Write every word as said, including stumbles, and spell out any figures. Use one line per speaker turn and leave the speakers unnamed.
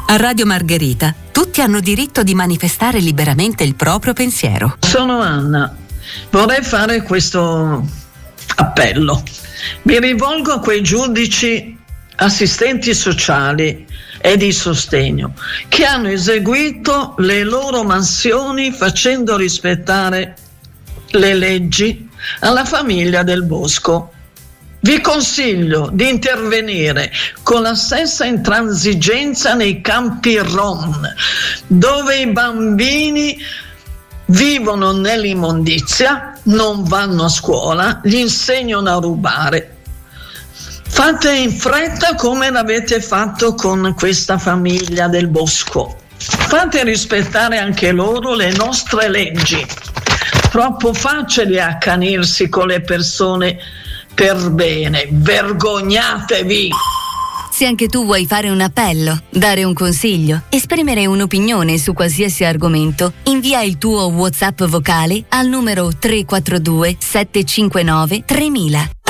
A Radio Margherita tutti hanno diritto di manifestare liberamente il proprio pensiero.
Sono Anna. Vorrei fare questo appello. Mi rivolgo a quei giudici, assistenti sociali e di sostegno che hanno eseguito le loro mansioni facendo rispettare le leggi alla famiglia Del Bosco. Vi consiglio di intervenire con la stessa intransigenza nei campi rom, dove i bambini vivono nell'immondizia, non vanno a scuola, gli insegnano a rubare. Fate in fretta come l'avete fatto con questa famiglia Del Bosco. Fate rispettare anche loro le nostre leggi. Troppo facile accanirsi con le persone per bene. Vergognatevi!
Se anche tu vuoi fare un appello, dare un consiglio, esprimere un'opinione su qualsiasi argomento, invia il tuo WhatsApp vocale al numero tre quattro due sette cinque nove tremila.